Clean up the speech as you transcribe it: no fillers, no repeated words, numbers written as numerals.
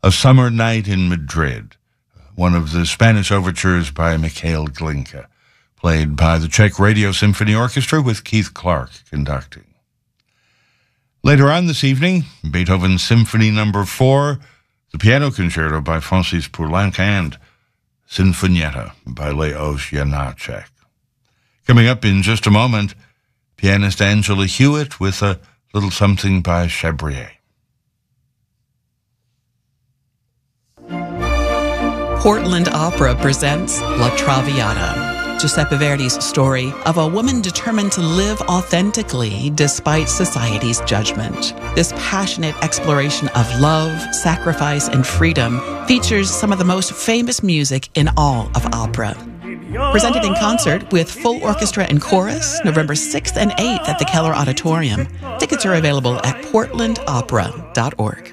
A Summer Night in Madrid, one of the Spanish overtures by Mikhail Glinka, played by the Czech Radio Symphony Orchestra with Keith Clark conducting. Later on this evening, Beethoven's Symphony No. 4, the Piano Concerto by Francis Poulenc, and Sinfonietta by Leos Janáček. Coming up in just a moment, pianist Angela Hewitt with a little something by Chabrier. Portland Opera presents La Traviata, Giuseppe Verdi's story of a woman determined to live authentically despite society's judgment. This passionate exploration of love, sacrifice, and freedom features some of the most famous music in all of opera. Presented in concert with full orchestra and chorus, November 6th and 8th at the Keller Auditorium. Tickets are available at portlandopera.org.